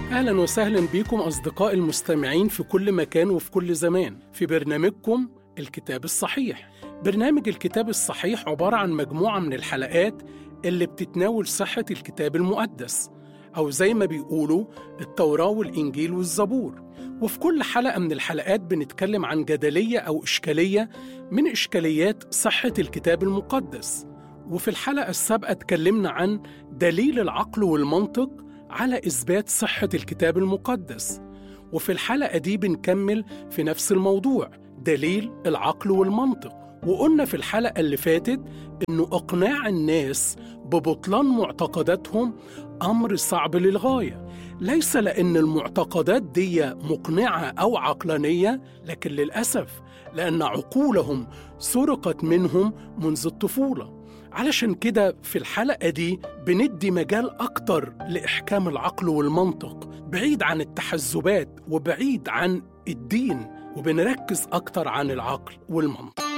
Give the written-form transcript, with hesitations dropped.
أهلا وسهلا بكم أصدقاء المستمعين في كل مكان وفي كل زمان في برنامجكم الكتاب الصحيح. برنامج الكتاب الصحيح عبارة عن مجموعة من الحلقات اللي بتتناول صحة الكتاب المقدس، أو زي ما بيقولوا التوراة والإنجيل والزبور. وفي كل حلقة من الحلقات بنتكلم عن جدلية أو إشكالية من إشكاليات صحة الكتاب المقدس. وفي الحلقة السابقة اتكلمنا عن دليل العقل والمنطق على إثبات صحة الكتاب المقدس، وفي الحلقة دي بنكمل في نفس الموضوع، دليل العقل والمنطق. وقلنا في الحلقة اللي فاتت إنه إقناع الناس ببطلان معتقداتهم أمر صعب للغاية، ليس لأن المعتقدات دي مقنعة أو عقلانية، لكن للأسف لأن عقولهم سرقت منهم منذ الطفولة. علشان كده في الحلقة دي بندي مجال أكتر لإحكام العقل والمنطق، بعيد عن التحزبات وبعيد عن الدين، وبنركز أكتر عن العقل والمنطق.